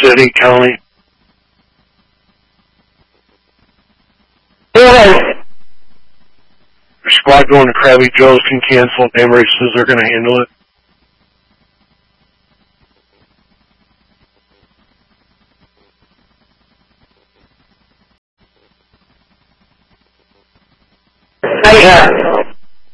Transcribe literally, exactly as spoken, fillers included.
city, county. Alright. Your squad going to Krabby Joe's can cancel. Name races, they're going to handle it. Hey, uh,